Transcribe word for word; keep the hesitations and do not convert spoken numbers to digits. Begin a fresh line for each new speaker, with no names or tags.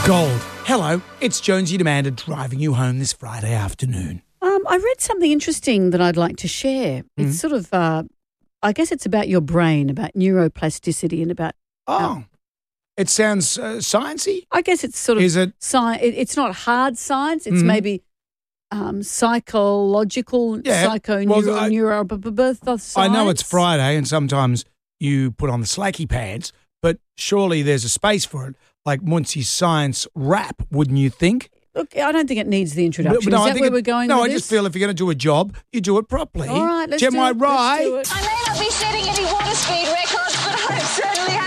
Gold. Hello, it's Jonesy Demander driving you home this Friday afternoon.
Um, I read something interesting that I'd like to share.
Mm-hmm.
It's sort of, uh, I guess it's about your brain, about neuroplasticity and about...
Oh, it sounds uh, sciencey.
I guess it's sort of...
Is it?
Sci- it it's not hard science. It's
Mhm.
maybe um, psychological,
Yeah,
psycho,
well,
neuro,
I-
neuro, b- b- b- science.
I know it's Friday and sometimes you put on the slacky pants, but surely there's a space for it, like Muncie's science rap, wouldn't you think?
Look, I don't think it needs the introduction.
no,
Is
I
that
think
where
it-
we're going
No,
with
I
this?
just feel if you're going to do a job, you do it properly.
All right, let's
Am
do
I
it.
right?
Let's do it.
I may not be setting any water speed records, but I'm certainly